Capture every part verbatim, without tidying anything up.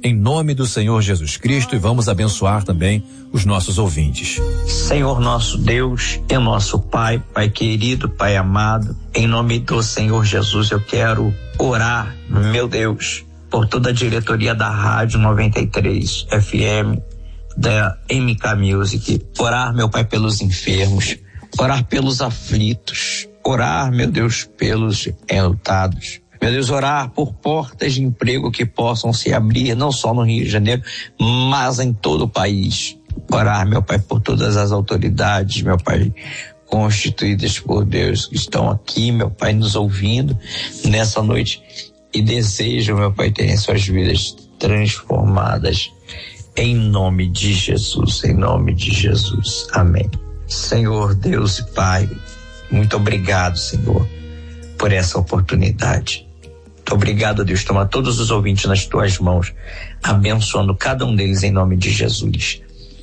em nome do Senhor Jesus Cristo, e vamos abençoar também os nossos ouvintes. Senhor nosso Deus e nosso Pai, Pai querido, Pai amado, em nome do Senhor Jesus eu quero orar, meu Deus, por toda a diretoria da Rádio noventa e três F M, da M K Music, orar, meu Pai, pelos enfermos, orar pelos aflitos, orar, meu Deus, pelos enlutados. Meu Deus, orar por portas de emprego que possam se abrir, não só no Rio de Janeiro, mas em todo o país. Orar, meu Pai, por todas as autoridades, meu Pai, constituídas por Deus, que estão aqui, meu Pai, nos ouvindo nessa noite e desejam, meu Pai, terem suas vidas transformadas. Em nome de Jesus, em nome de Jesus. Amém. Senhor Deus e Pai, muito obrigado, Senhor, por essa oportunidade. Muito obrigado, Deus. Toma todos os ouvintes nas tuas mãos, abençoando cada um deles em nome de Jesus.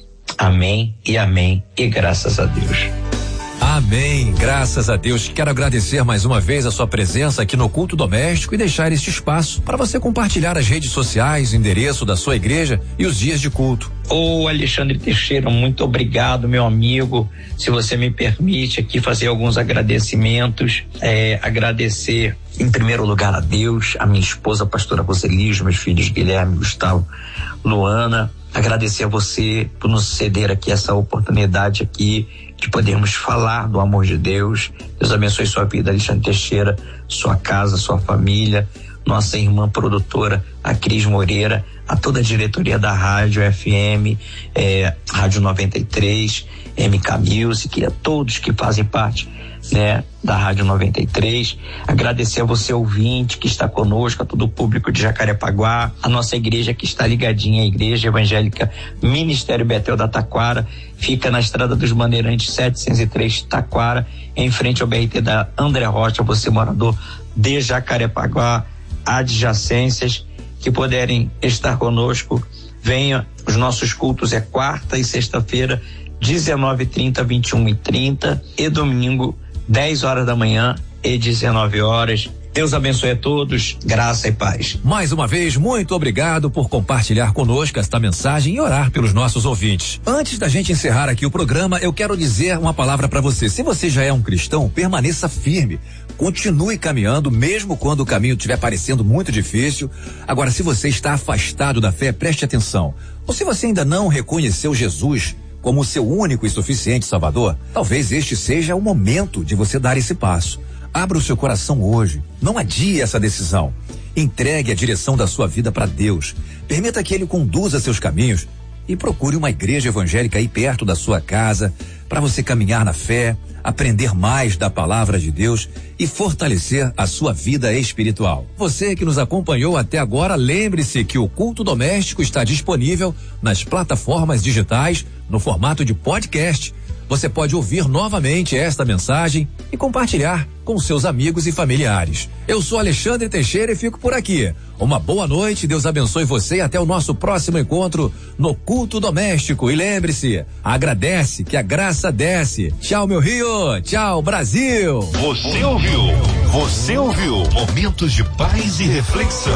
Amém e amém, e graças a Deus. Amém, graças a Deus. Quero agradecer mais uma vez a sua presença aqui no Culto Doméstico e deixar este espaço para você compartilhar as redes sociais, o endereço da sua igreja e os dias de culto. Ô Alexandre Teixeira, muito obrigado, meu amigo. Se você me permite aqui fazer alguns agradecimentos, é, agradecer em primeiro lugar a Deus, a minha esposa, a pastora Roseli, os meus filhos Guilherme, Gustavo, Luana. Agradecer a você por nos ceder aqui essa oportunidade aqui de podermos falar do amor de Deus. Deus abençoe sua vida, Alexandre Teixeira, sua casa, sua família, nossa irmã produtora, a Cris Moreira, a toda a diretoria da Rádio F M, eh, Rádio noventa e três, M K Music, e a todos que fazem parte, né, da Rádio noventa e três. Agradecer a você, ouvinte, que está conosco, a todo o público de Jacarepaguá, a nossa igreja que está ligadinha, a Igreja Evangélica Ministério Betel da Taquara, fica na Estrada dos Bandeirantes setecentos e três, Taquara, em frente ao B R T da André Rocha. Você, morador de Jacarepaguá, adjacências, que puderem estar conosco, venha. Os nossos cultos é quarta e sexta-feira, dezenove e trinta, vinte e uma e trinta, e domingo, dez horas da manhã e dezenove horas. Deus abençoe a todos, graça e paz. Mais uma vez, muito obrigado por compartilhar conosco esta mensagem e orar pelos nossos ouvintes. Antes da gente encerrar aqui o programa, eu quero dizer uma palavra para você. Se você já é um cristão, permaneça firme. Continue caminhando, mesmo quando o caminho estiver parecendo muito difícil. Agora, se você está afastado da fé, preste atenção. Ou se você ainda não reconheceu Jesus como o seu único e suficiente Salvador, talvez este seja o momento de você dar esse passo. Abra o seu coração hoje. Não adie essa decisão. Entregue a direção da sua vida para Deus. Permita que Ele conduza seus caminhos e procure uma igreja evangélica aí perto da sua casa para você caminhar na fé, aprender mais da palavra de Deus e fortalecer a sua vida espiritual. Você que nos acompanhou até agora, lembre-se que o Culto Doméstico está disponível nas plataformas digitais no formato de podcast. Você pode ouvir novamente esta mensagem e compartilhar com seus amigos e familiares. Eu sou Alexandre Teixeira e fico por aqui. Uma boa noite, Deus abençoe você e até o nosso próximo encontro no Culto Doméstico. E lembre-se, agradece que a graça desce. Tchau, meu Rio. Tchau, Brasil. Você ouviu? Você ouviu? Momentos de paz e reflexão.